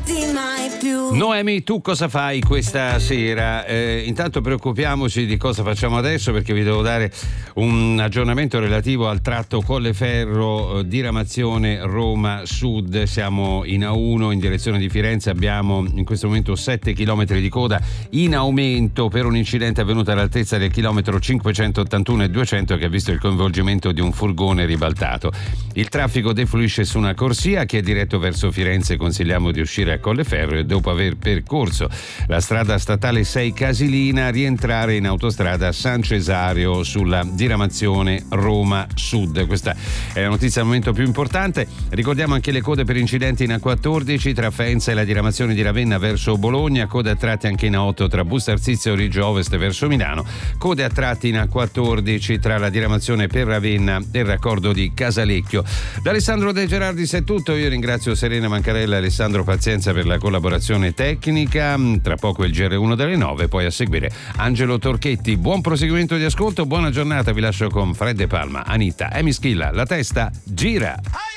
mai più. Noemi, tu cosa fai questa sera? Intanto preoccupiamoci di cosa facciamo adesso, perché vi devo dare un aggiornamento relativo al tratto Colleferro diramazione Roma Sud. Siamo in A1 in direzione di Firenze, abbiamo in questo momento 7 km di coda in aumento per un incidente avvenuto all'altezza del chilometro 581 e 200 che ha visto il coinvolgimento di un furgone ribaltato. Il traffico defluisce su una corsia. Chi è diretto verso Firenze consigliamo di uscire a Colleferro e dopo aver percorso la strada statale 6 Casilina rientrare in autostrada San Cesario sulla diramazione Roma Sud. Questa è la notizia al momento più importante. Ricordiamo anche le code per incidenti in A14 tra Faenza e la diramazione di Ravenna verso Bologna, code a tratti anche in A8 tra Busto Arsizio e Reggio Ovest verso Milano, code a tratti in A14 tra la diramazione per Ravenna e il raccordo di Casalecchio. Da Alessandro De Gerardis è tutto, io ringrazio Serena Mancarella e Alessandro Pazienza per la collaborazione tecnica. Tra poco il GR1 delle 9, poi a seguire Angelo Torchetti. Buon proseguimento di ascolto, buona giornata, vi lascio con Fred De Palma, Anita, Amy Schilla, La testa gira.